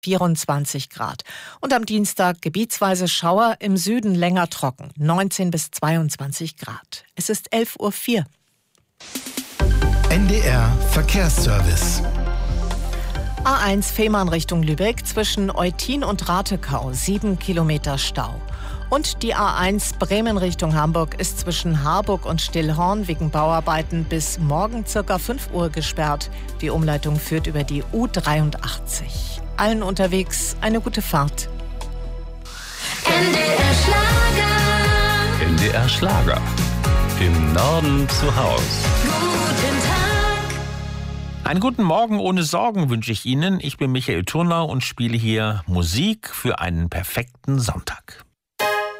24 Grad. Und am Dienstag gebietsweise Schauer, im Süden länger trocken, 19 bis 22 Grad. Es ist 11:04 Uhr. NDR Verkehrsservice. A1 Fehmarn Richtung Lübeck zwischen Eutin und Ratekau 7 Kilometer Stau. Und die A1 Bremen Richtung Hamburg ist zwischen Harburg und Stillhorn wegen Bauarbeiten bis morgen ca. 5 Uhr gesperrt. Die Umleitung führt über die U83. Allen unterwegs eine gute Fahrt. NDR Schlager. NDR Schlager. Im Norden zu Haus. Guten Tag. Einen guten Morgen ohne Sorgen wünsche ich Ihnen. Ich bin Michael Thurnau und spiele hier Musik für einen perfekten Sonntag.